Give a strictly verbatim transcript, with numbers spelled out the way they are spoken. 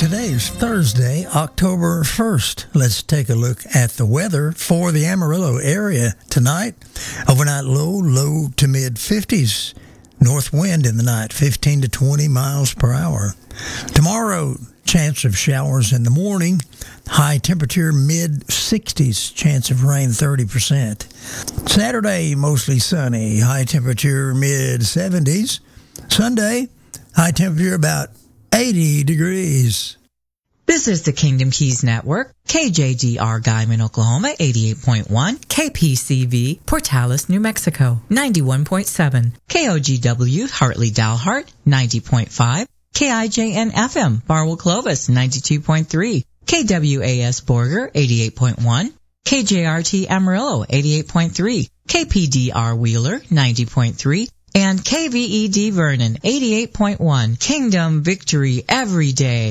Today is Thursday, October first. Let's take a look at the weather for the Amarillo area tonight. Overnight low, low to mid fifties. North wind in the night, fifteen to twenty miles per hour. Tomorrow, chance of showers in the morning. High temperature mid sixties, chance of rain thirty percent. Saturday, mostly sunny. High temperature mid seventies. Sunday, high temperature about eighty degrees. This is the Kingdom Keys Network, K J D R Guyman, Oklahoma, eighty-eight point one, K P C V, Portales, New Mexico, ninety-one point seven, K O G W, Hartley, Dalhart, ninety point five, K I J N F M, Barwell, Clovis, ninety-two point three, K W A S Borger, eighty-eight point one, K J R T Amarillo, eighty-eight point three, K P D R Wheeler, ninety point three, and K V E D Vernon, eighty-eight point one. Kingdom Victory every day.